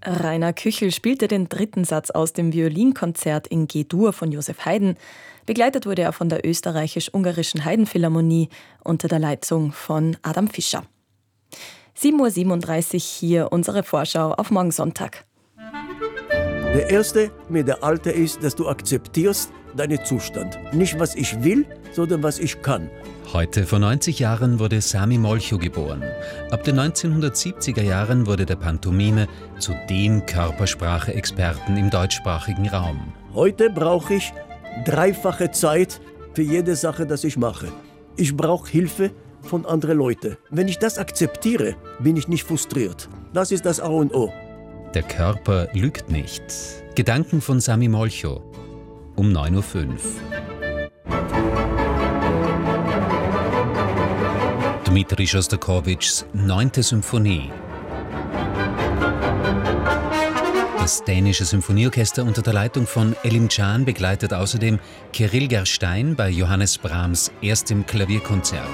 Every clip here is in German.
Rainer Küchel spielte den dritten Satz aus dem Violinkonzert in G-Dur von Joseph Haydn. Begleitet wurde er von der österreichisch-ungarischen Haydn-Philharmonie unter der Leitung von Adam Fischer. 7:37 Uhr hier unsere Vorschau auf morgen Sonntag. Der erste mit der Alte ist, dass du akzeptierst deinen Zustand. Nicht, was ich will, sondern was ich kann. Heute vor 90 Jahren wurde Sami Molcho geboren. Ab den 1970er Jahren wurde der Pantomime zu dem Körpersprache-Experten im deutschsprachigen Raum. Heute brauche ich dreifache Zeit für jede Sache, das ich mache. Ich brauche Hilfe von anderen Leuten. Wenn ich das akzeptiere, bin ich nicht frustriert. Das ist das A und O. Der Körper lügt nicht. Gedanken von Sami Molcho. Um 9:05 Uhr. Dmitri Schostakowitschs 9. Symphonie. Das dänische Symphonieorchester unter der Leitung von Elim Can begleitet außerdem Kirill Gerstein bei Johannes Brahms erstem Klavierkonzert.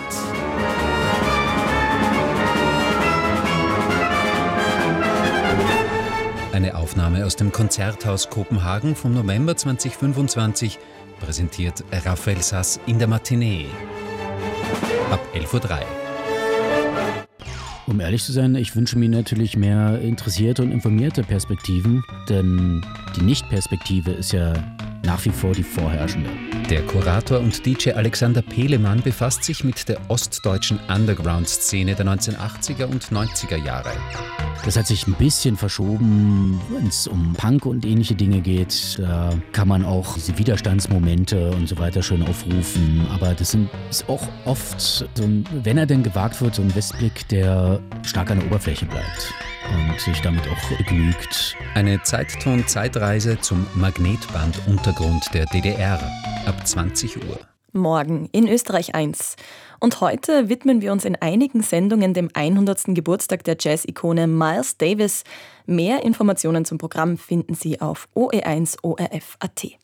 Eine Aufnahme aus dem Konzerthaus Kopenhagen vom November 2025 präsentiert Raphael Sass in der Matinee. Ab 11:03 Uhr. Um ehrlich zu sein, ich wünsche mir natürlich mehr interessierte und informierte Perspektiven, denn die Nicht-Perspektive ist ja nach wie vor die vorherrschende. Der Kurator und DJ Alexander Pehlemann befasst sich mit der ostdeutschen Underground-Szene der 1980er und 90er Jahre. Das hat sich ein bisschen verschoben, wenn es um Punk und ähnliche Dinge geht. Da kann man auch diese Widerstandsmomente und so weiter schön aufrufen. Aber das ist auch oft, so ein, wenn er denn gewagt wird, so ein Westblick, der stark an der Oberfläche bleibt und sich damit auch begnügt. Eine Zeitton-Zeitreise zum Magnetband-Untergrund der DDR ab 20 Uhr. Morgen in Österreich 1. Und heute widmen wir uns in einigen Sendungen dem 100. Geburtstag der Jazz-Ikone Miles Davis. Mehr Informationen zum Programm finden Sie auf OE1 ORF.at.